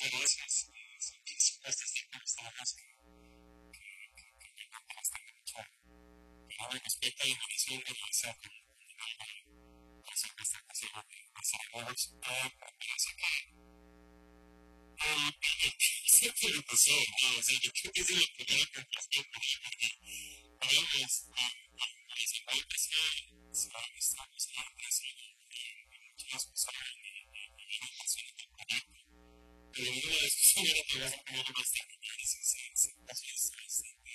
gracias. Siempre este tipo de personas que llegan bastante mucho al respeto y evolución de la SAP hacer esta ocasión de saludos. Parece que siempre lo pasó, ¿no? O sea, yo creo que es de la primera compartida por ahí, porque además, les igual es que estamos hartas y muchas personas y personas del proyecto. Pero una de las cosas que vas a poner bastante